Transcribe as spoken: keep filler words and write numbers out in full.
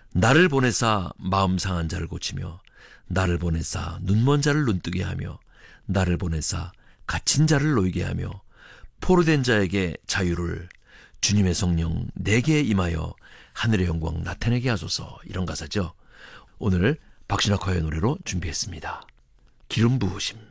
나를 보내사 마음 상한 자를 고치며 나를 보내사 눈먼 자를 눈뜨게 하며 나를 보내사 갇힌 자를 놓이게 하며 포로된 자에게 자유를 주님의 성령 내게 임하여 하늘의 영광 나타내게 하소서. 이런 가사죠. 오늘 박신학 화의 노래로 준비했습니다. 기름 부으심.